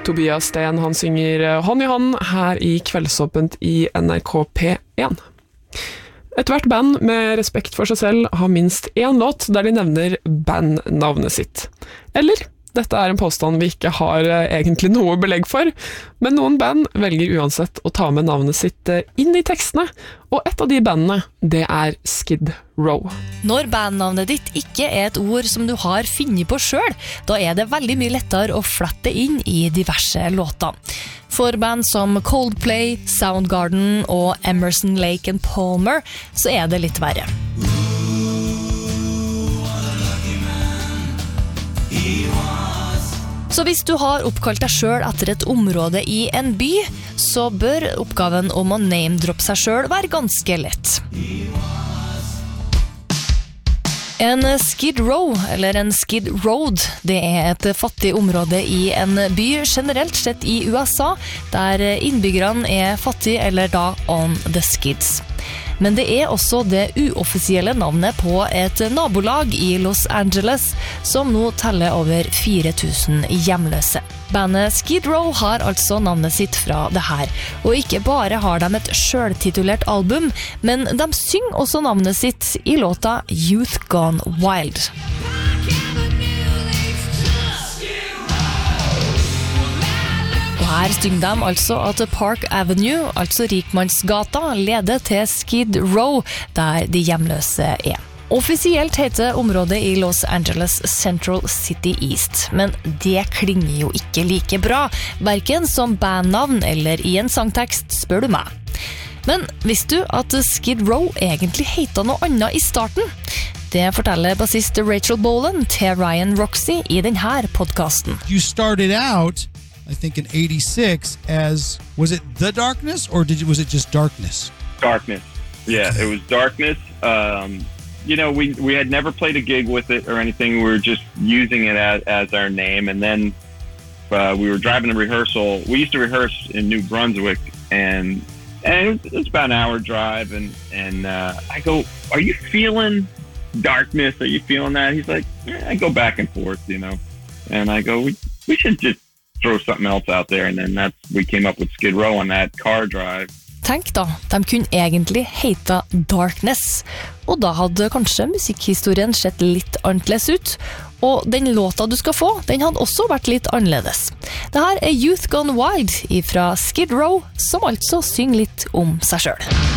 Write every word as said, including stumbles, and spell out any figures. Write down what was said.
Tobias Sten, han synger hånd i hånd her i Kveldsåpent i N R K P én. Et hvert band med respekt for seg selv har minst én låt der de nevner bandnavnet sitt. Eller, dette er en påstand vi ikke har egentlig noe belegg for, men noen band velger uansett å ta med navnet sitt inn i tekstene, og et av de bandene, det er Skid Row. Når bandnavnet ditt ikke er et ord som du har funnet på selv, da er det veldig mye lettere å flette inn i diverse låter. For band som Coldplay, Soundgarden og Emerson, Lake and Palmer, så er det litt verre. Så hvis du har oppkalt deg selv etter et område i en by, så bør oppgaven om å name-droppe seg selv være ganske lett. En Skid Row, eller en Skid Road, det er et fattig område i en by, generelt sett i U S A, der innbyggerne er fattige eller da on the skids. Men det er også det uoffisielle navnet på et nabolag i Los Angeles, som nå teller over fire tusen hjemløse. Bandet Skid Row har altså navnet sitt fra det her, og ikke bare har de et selvtitulert album, men de synger også navnet sitt i låta Youth Gone Wild. Og her synger de altså at Park Avenue, altså Rikmannsgata, leder til Skid Row, der de hjemløse er. Offisielt heter området i Los Angeles Central City East, men det klinger jo ikke like bra, hverken som bandnavn eller i en sangtekst, spør du meg. Men visste du at Skid Row egentlig heter noe annet i starten? Det forteller bassist Rachel Bolan til Ryan Roxy i denne podcasten. You started out, I think in eighty-six, as, was it The Darkness, or did, was it just Darkness? Darkness, yeah, it was Darkness. Um, you know, we, we had never played a gig with it or anything. We were just using it as, as our name. And then uh, we were driving to rehearsal. We used to rehearse in New Brunswick, and, and it, was, it was about an hour drive. And, and uh, I go, are you feeling Darkness? Are you feeling that? He's like, yeah, I go back and forth, you know. And I go, we, we should just throw something else out there. And then that's, we came up with Skid Row on that car drive. Tenk da, de kunne egentlig hete Darkness, og da hadde kanskje musikkhistorien sett litt annerledes ut, og den låta du skal få, den hadde også vært litt annerledes. Dette er Youth Gone Wild fra Skid Row, som altså synger litt om seg selv.